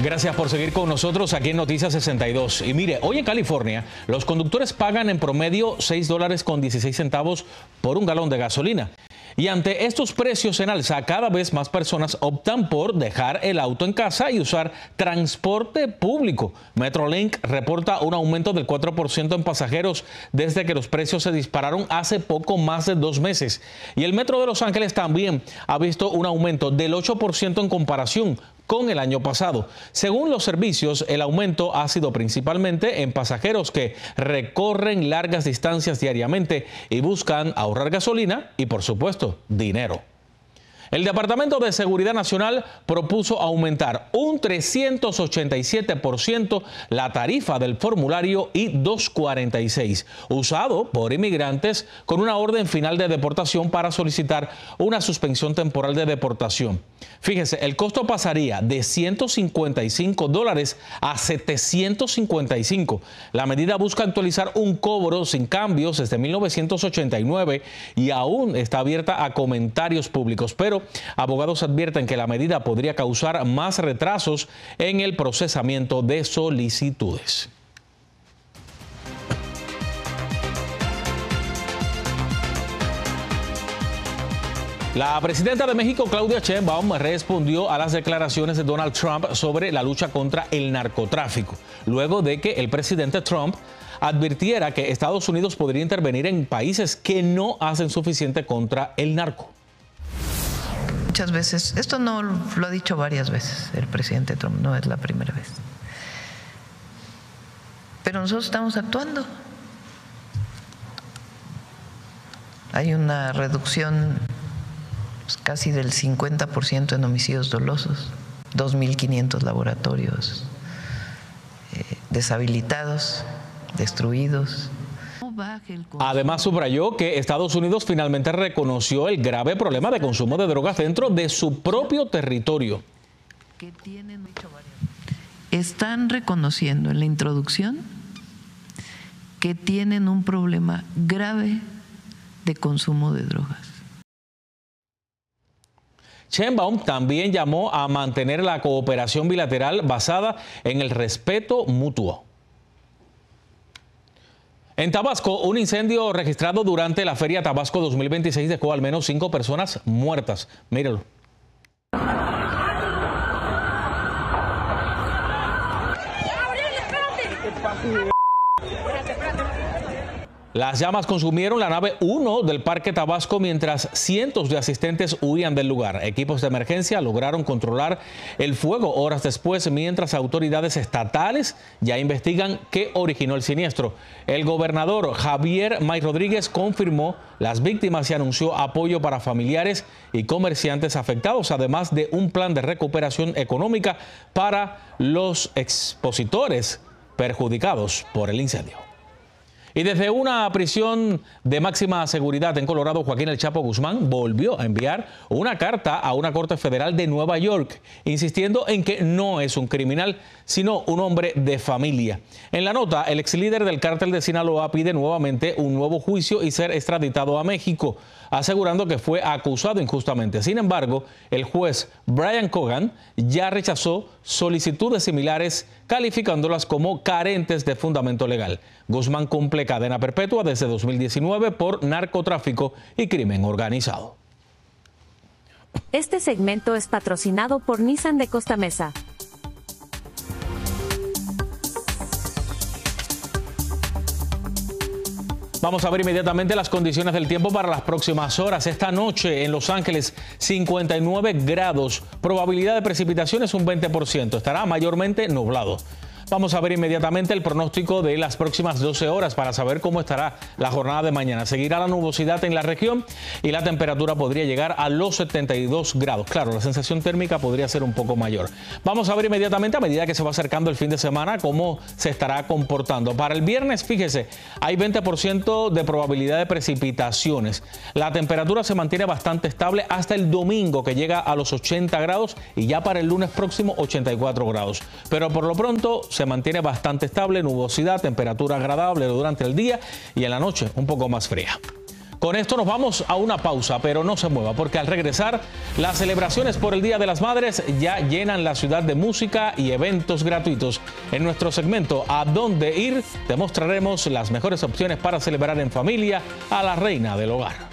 Gracias por seguir con nosotros aquí en Noticias 62. Y mire, hoy en California los conductores pagan en promedio $6.16 por un galón de gasolina. Y ante estos precios en alza, cada vez más personas optan por dejar el auto en casa y usar transporte público. Metrolink reporta un aumento del 4% en pasajeros desde que los precios se dispararon hace poco más de 2 meses. Y el Metro de Los Ángeles también ha visto un aumento del 8% en comparación con el año pasado. Según los servicios, el aumento ha sido principalmente en pasajeros que recorren largas distancias diariamente y buscan ahorrar gasolina y, por supuesto, dinero. El Departamento de Seguridad Nacional propuso aumentar un 387% la tarifa del formulario I-246, usado por inmigrantes con una orden final de deportación para solicitar una suspensión temporal de deportación. Fíjese, el costo pasaría de $155 a $755. La medida busca actualizar un cobro sin cambios desde 1989 y aún está abierta a comentarios públicos, pero abogados advierten que la medida podría causar más retrasos en el procesamiento de solicitudes. La presidenta de México, Claudia Sheinbaum, respondió a las declaraciones de Donald Trump sobre la lucha contra el narcotráfico, luego de que el presidente Trump advirtiera que Estados Unidos podría intervenir en países que no hacen suficiente contra el narco. Muchas veces, esto no lo ha dicho varias veces el presidente Trump, no es la primera vez. Pero nosotros estamos actuando. Hay una reducción casi del 50% en homicidios dolosos, 2.500 laboratorios deshabilitados, destruidos. Además, subrayó que Estados Unidos finalmente reconoció el grave problema de consumo de drogas dentro de su propio territorio. Están reconociendo en la introducción que tienen un problema grave de consumo de drogas. Sheinbaum también llamó a mantener la cooperación bilateral basada en el respeto mutuo. En Tabasco, un incendio registrado durante la Feria Tabasco 2026 dejó al menos 5 personas muertas. Míralo. Las llamas consumieron la nave 1 del Parque Tabasco mientras cientos de asistentes huían del lugar. Equipos de emergencia lograron controlar el fuego horas después, mientras autoridades estatales ya investigan qué originó el siniestro. El gobernador Javier May Rodríguez confirmó las víctimas y anunció apoyo para familiares y comerciantes afectados, además de un plan de recuperación económica para los expositores perjudicados por el incendio. Y desde una prisión de máxima seguridad en Colorado, Joaquín El Chapo Guzmán volvió a enviar una carta a una corte federal de Nueva York, insistiendo en que no es un criminal, sino un hombre de familia. En la nota, el ex líder del cártel de Sinaloa pide nuevamente un nuevo juicio y ser extraditado a México, asegurando que fue acusado injustamente. Sin embargo, el juez Brian Cogan ya rechazó solicitudes similares, calificándolas como carentes de fundamento legal. Guzmán cumple cadena perpetua desde 2019 por narcotráfico y crimen organizado. Este segmento es patrocinado por Nissan de Costa Mesa. Vamos a ver inmediatamente las condiciones del tiempo para las próximas horas. Esta noche en Los Ángeles, 59 grados. Probabilidad de precipitaciones un 20%. Estará mayormente nublado. Vamos a ver inmediatamente el pronóstico de las próximas 12 horas para saber cómo estará la jornada de mañana. Seguirá la nubosidad en la región y la temperatura podría llegar a los 72 grados. Claro, la sensación térmica podría ser un poco mayor. Vamos a ver inmediatamente, a medida que se va acercando el fin de semana, cómo se estará comportando. Para el viernes, fíjese, hay 20% de probabilidad de precipitaciones. La temperatura se mantiene bastante estable hasta el domingo, que llega a los 80 grados, y ya para el lunes próximo 84 grados. Pero por lo pronto se mantiene bastante estable, nubosidad, temperatura agradable durante el día y en la noche un poco más fría. Con esto nos vamos a una pausa, pero no se mueva, porque al regresar, las celebraciones por el Día de las Madres ya llenan la ciudad de música y eventos gratuitos. En nuestro segmento ¿A dónde ir?, te mostraremos las mejores opciones para celebrar en familia a la reina del hogar.